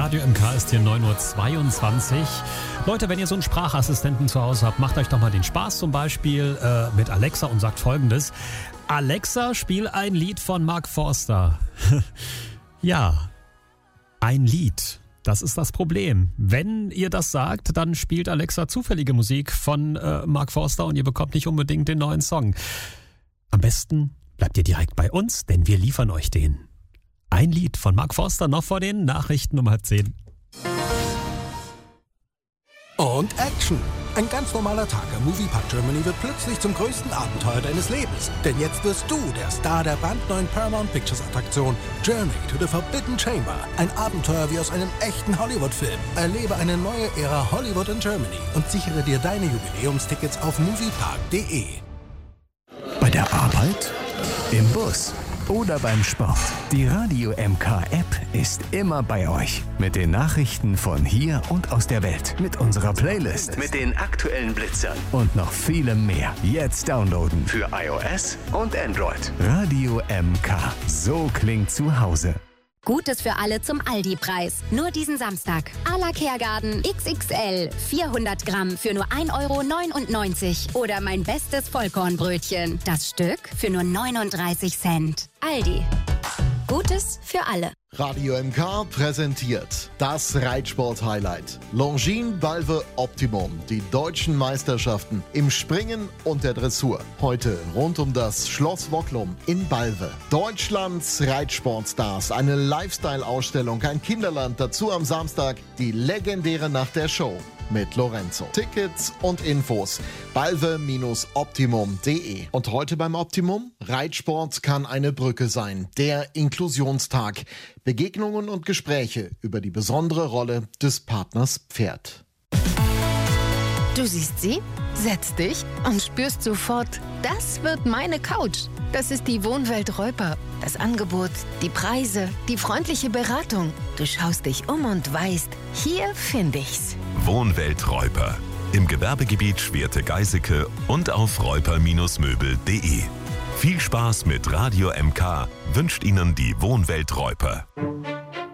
Radio MK ist hier 9.22 Uhr. Leute, wenn ihr so einen Sprachassistenten zu Hause habt, macht euch doch mal den Spaß zum Beispiel mit Alexa und sagt Folgendes. Alexa, spiel ein Lied von Mark Forster. Ja, ein Lied. Das ist das Problem. Wenn ihr das sagt, dann spielt Alexa zufällige Musik von Mark Forster und ihr bekommt nicht unbedingt den neuen Song. Am besten bleibt ihr direkt bei uns, denn wir liefern euch den. Ein Lied von Mark Forster noch vor den Nachrichten um 9:30. Und Action! Ein ganz normaler Tag am Moviepark Germany wird plötzlich zum größten Abenteuer deines Lebens. Denn jetzt wirst du der Star der brandneuen Paramount Pictures Attraktion Journey to the Forbidden Chamber. Ein Abenteuer wie aus einem echten Hollywood-Film. Erlebe eine neue Ära Hollywood in Germany und sichere dir deine Jubiläumstickets auf moviepark.de. Bei der Arbeit, im Bus oder beim Sport. Die Radio MK App ist immer bei euch. Mit den Nachrichten von hier und aus der Welt. Mit unserer Playlist. Mit den aktuellen Blitzern. Und noch vielem mehr. Jetzt downloaden. Für iOS und Android. Radio MK. So klingt zu Hause. Gutes für alle zum Aldi-Preis. Nur diesen Samstag. A la Kehrgarten XXL. 400 Gramm für nur 1,99 € Oder mein bestes Vollkornbrötchen. Das Stück für nur 39 Cent. Aldi. Gutes für alle. Radio MK präsentiert das Reitsport-Highlight. Longines Balve Optimum, die deutschen Meisterschaften im Springen und der Dressur. Heute rund um das Schloss Wocklum in Balve. Deutschlands Reitsportstars, eine Lifestyle-Ausstellung, ein Kinderland. Dazu am Samstag die legendäre Nacht der Show mit Lorenzo. Tickets und Infos balve-optimum.de. Und heute beim Optimum: Reitsport kann eine Brücke sein. Der Inklusionstag. Begegnungen und Gespräche über die besondere Rolle des Partners Pferd. Du siehst sie, setzt dich und spürst sofort, das wird meine Couch. Das ist die Wohnwelt Reuper. Das Angebot, die Preise, die freundliche Beratung. Du schaust dich um und weißt, hier finde ich's. Wohnwelt Reuper. Im Gewerbegebiet Schwerte-Geiseke und auf reuper-möbel.de. Viel Spaß mit Radio MK wünscht Ihnen die Wohnwelt Reuper.